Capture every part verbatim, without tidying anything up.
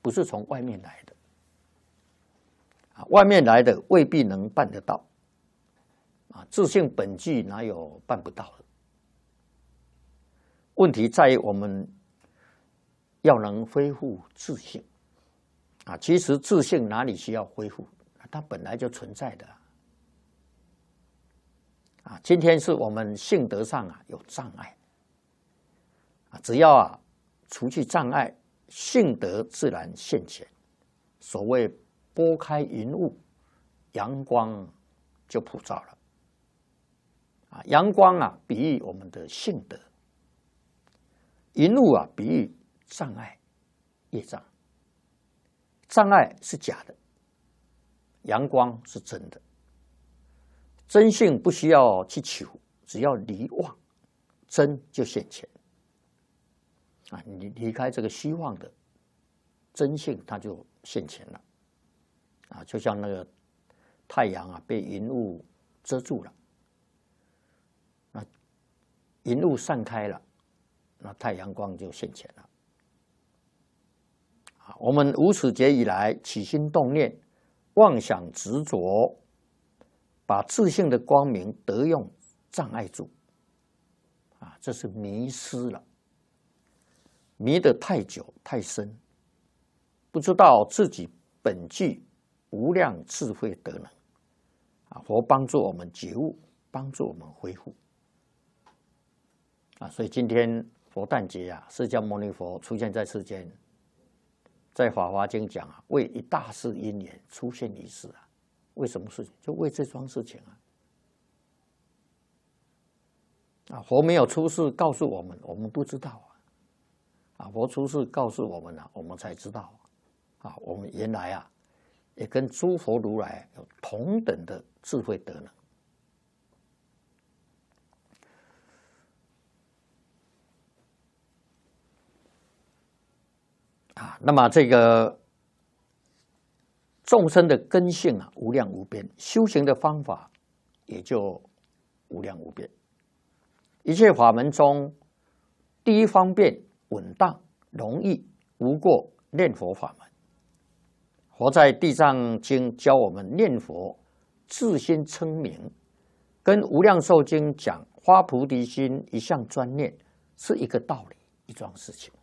不是从外面来的。啊，外面来的未必能办得到。啊，自性本具哪有办不到的？问题在于我们要能恢复自性。啊，其实自性哪里需要恢复？它本来就存在的。啊，今天是我们性德上啊有障碍。啊，只要啊除去障碍，性德自然现前。所谓拨开云雾，阳光就普照了。啊，阳光啊比喻我们的性德，云雾啊比喻障碍、业障。障碍是假的，阳光是真的。真性不需要去求，只要离妄，真就现前。啊，你离开这个虚妄的真性，它就现前了。啊，就像那个太阳啊被云雾遮住了，那云雾散开了，那太阳光就现前了。啊，我们无始劫以来起心动念、妄想执着，把自性的光明得用障碍住。啊，这是迷失了，迷得太久太深，不知道自己本具无量智慧德能。啊，佛帮助我们觉悟，帮助我们恢复。啊，所以今天佛诞节啊，释迦牟尼佛出现在世间，在《法华经》讲啊，为一大事因缘出现于世啊。为什么事情？就为这桩事情啊。啊，佛没有出世告诉我们，我们不知道啊。啊，佛出世告诉我们了，我们才知道。啊，我们原来啊，也跟诸佛如来有同等的智慧德能。啊，那么这个众生的根性啊，无量无边，修行的方法也就无量无边。一切法门中，第一方便、稳当、容易、无过念佛法门。佛在《地藏经》教我们念佛，自心称名，跟《无量寿经》讲发菩提心，一向专念，是一个道理，一桩事情。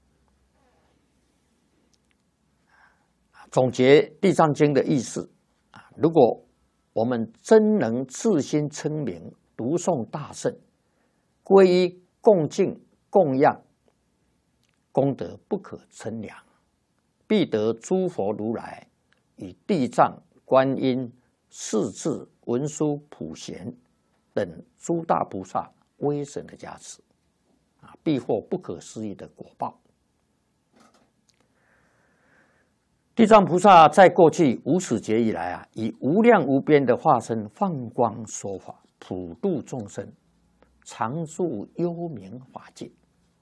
总结《地藏经》的意思啊，如果我们真能自心称名，读诵大圣，皈依恭敬供养，功德不可称量，必得诸佛如来与地藏、观音、势至、文殊、普贤等诸大菩萨威神的加持，啊，必获不可思议的果报。地藏菩萨在过去无始劫以来啊，以无量无边的化身放光说法，普度众生，常住幽冥法界。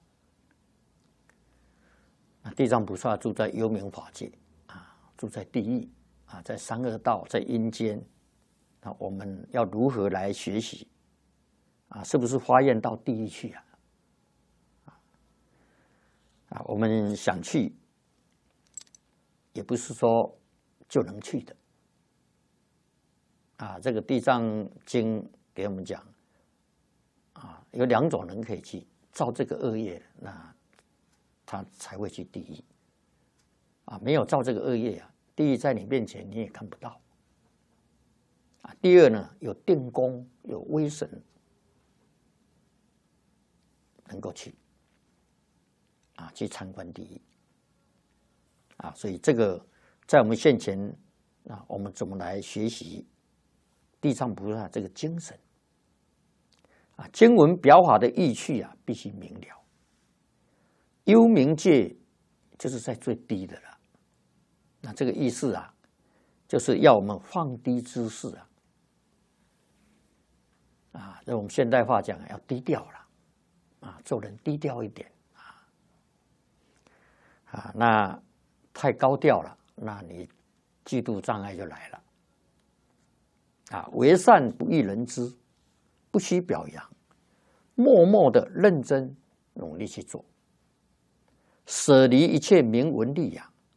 地藏菩萨住在幽冥法界啊，住在地狱啊，在三恶道，在阴间。那我们要如何来学习啊？是不是发愿到地狱去啊？啊，我们想去，也不是说就能去的。啊，这个《地藏经》给我们讲，啊，有两种人可以去，造这个恶业，那他才会去地狱。啊，没有造这个恶业啊，地狱在你面前你也看不到。啊，第二呢，有定功，有威神，能够去，啊，去参观地狱。啊，所以这个在我们现前啊，我们怎么来学习地藏菩萨这个精神？啊，经文表法的意趣啊，必须明了。幽冥界就是在最低的了，那这个意思啊，就是要我们放低姿势啊，啊，用我们现代话讲，要低调了，啊，做人低调一点啊，啊，那太高调了，那你嫉妒障碍就来了。啊，为善不欲人知，不需表扬，默默的认真努力去做，舍离一切名闻利养，